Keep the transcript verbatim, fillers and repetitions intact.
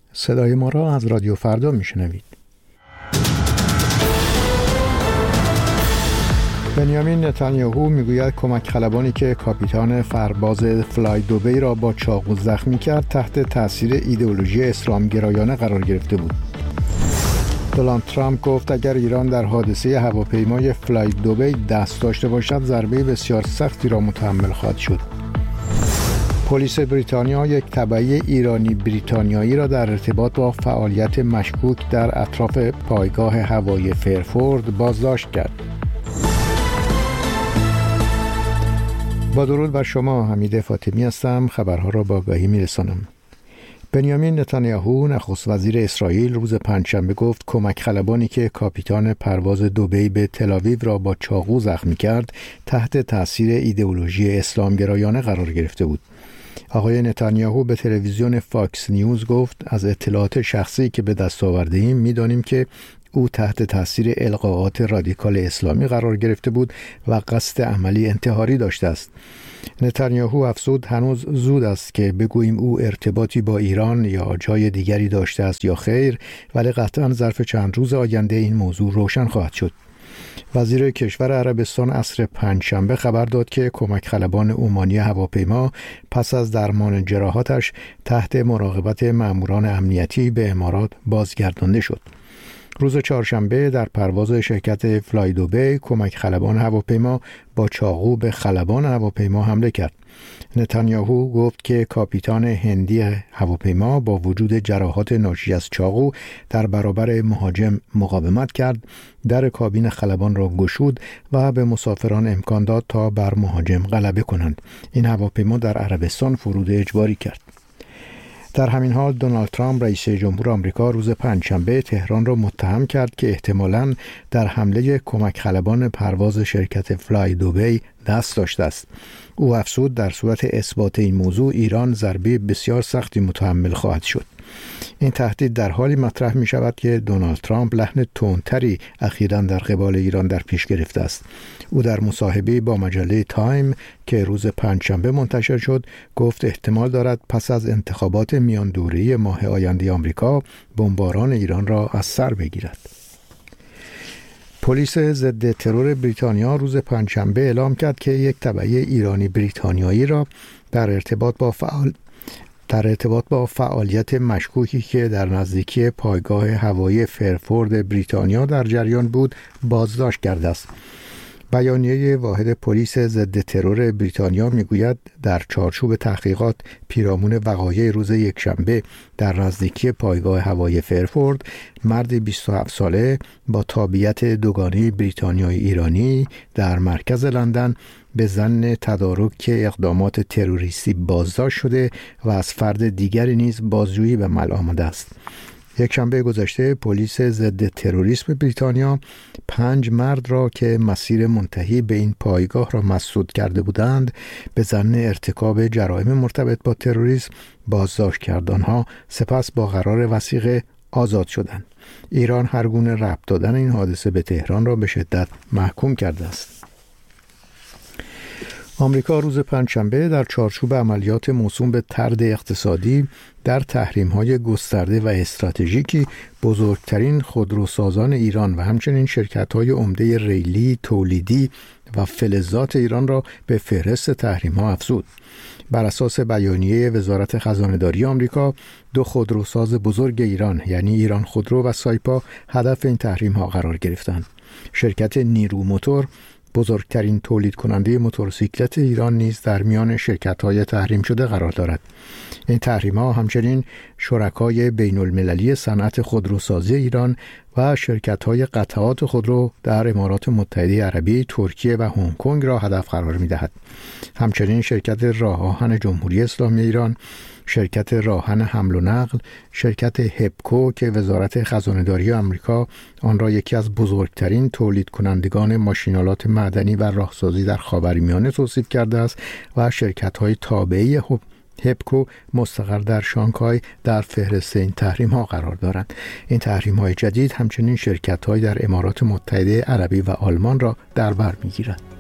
صدای ما را از رادیو فردا میشنوید. بنیامین نتانیاهو میگوید کمک خلبانی که کاپیتان فرباز فلای دوبی را با چاقو زخمی کرد تحت تاثیر ایدئولوژی اسلامگرایانه قرار گرفته بود. دونالد ترامپ گفت اگر ایران در حادثه هواپیمای فلای دوبی دست داشته باشد ضربه بسیار سختی را متحمل خواهد شد. پلیس بریتانیا یک تبعی ایرانی بریتانیایی را در ارتباط با فعالیت مشکوک در اطراف پایگاه هوایی فرفورد بازداشت کرد. با درود بر شما، حمید فاطمی هستم. خبرها را با آگاهی میرسانم. بنیامین نتانیاهو نخست وزیر اسرائیل روز پنجشنبه گفت کمک خلبانی که کاپیتان پرواز دوبی به تل‌آویو را با چاقو زخمی کرد تحت تاثیر ایدئولوژی اسلامگرایانه قرار گرفته بود. آقای نتانیاهو به تلویزیون فاکس نیوز گفت از اطلاعات شخصی که به دست آورده‌ایم می‌دانیم که او تحت تاثیر القاءات رادیکال اسلامی قرار گرفته بود و قصد عملی انتحاری داشته است. نتانیاهو افزود هنوز زود است که بگوییم او ارتباطی با ایران یا جای دیگری داشته است یا خیر، ولی قطعاً ظرف چند روز آینده این موضوع روشن خواهد شد. وزیر کشور عربستان عصر پنجشنبه خبر داد که کمک خلبان عمانی هواپیما پس از درمان جراحاتش تحت مراقبت ماموران امنیتی به امارات بازگردانده شد. روز چهارشنبه در پرواز شرکت فلای دوبی کمک خلبان هواپیما با چاقو به خلبان هواپیما حمله کرد. نتانیاهو گفت که کاپیتان هندی هواپیما با وجود جراحات ناشی از چاقو در برابر مهاجم مقاومت کرد، در کابین خلبان را گشود و به مسافران امکان داد تا بر مهاجم غلبه کنند. این هواپیما در عربستان فرود اجباری کرد. در همین حال دونالد ترامپ رئیس جمهور آمریکا روز پنجشنبه تهران را متهم کرد که احتمالاً در حمله کمک خلبان پرواز شرکت فلای دوبی دست داشته است. او افزود در صورت اثبات این موضوع ایران ضربه بسیار سختی متحمل خواهد شد. این تهدید در حالی مطرح می شود که دونالد ترامپ لحن تندتری اخیراً در قبال ایران در پیش گرفته است. او در مصاحبه با مجله تایم که روز پنجشنبه منتشر شد گفت احتمال دارد پس از انتخابات میان دوره‌ای ماه آینده آمریکا بمباران ایران را از سر بگیرد. پلیس ضد ترور بریتانیا روز پنجشنبه اعلام کرد که یک تبعی ایرانی بریتانیایی را در ارتباط با فعال در ارتباط با فعالیت مشکوکی که در نزدیکی پایگاه هوایی فرفورد بریتانیا در جریان بود بازداشت کرده است. بیانیه واحد پلیس ضد ترور بریتانیا میگوید در چارچوب تحقیقات پیرامون وقایع روز یکشنبه در نزدیکی پایگاه هوایی فرفورد مردی بیست و هفت ساله با تابعیت دوگانه بریتانیایی ایرانی در مرکز لندن به ظن تدارک اقدامات تروریستی بازداشت شده و از فرد دیگری نیز بازجویی به عمل آمده است. یک شنبه گذشته پلیس ضد تروریسم بریتانیا پنج مرد را که مسیر منتهی به این پایگاه را مسدود کرده بودند به ظن ارتکاب جرایم مرتبط با تروریسم بازداشت کرد. آنها سپس با قرار وثیقه آزاد شدند. ایران هر گونه ربط دادن این حادثه به تهران را به شدت محکوم کرده است. آمریکا روز پنجشنبه در چارچوب عملیات موسوم به طرد اقتصادی در تحریم‌های گسترده و استراتژیکی بزرگترین خودروسازان ایران و همچنین شرکت‌های عمده ریلی، تولیدی و فلزات ایران را به فهرست تحریم‌ها افزود. بر اساس بیانیه وزارت خزانه‌داری آمریکا، دو خودروساز بزرگ ایران یعنی ایران خودرو و سایپا هدف این تحریم‌ها قرار گرفتند. شرکت نیرو موتور بزرگترین تولید کننده موتورسیکلت ایران نیز در میان شرکت‌های تحریم شده قرار دارد. این تحریم‌ها همچنین شرکای بین‌المللی صنعت خودروسازی ایران و شرکت‌های قطعات خودرو در امارات متحده عربی، ترکیه و هنگ کنگ را هدف قرار می‌دهد. همچنین شرکت راه آهن جمهوری اسلامی ایران، شرکت راهن حمل و نقل، شرکت هپکو که وزارت خزانه‌داری آمریکا آن را یکی از بزرگترین تولید کنندگان ماشین‌آلات معدنی و راهسازی در خاورمیانه توصیف کرده است و شرکت‌های تابعه هپکو مستقر در شانگهای در فهرست این تحریم ها قرار دارند. این تحریم های جدید همچنین شرکت های در امارات متحده عربی و آلمان را در بر می گیرد.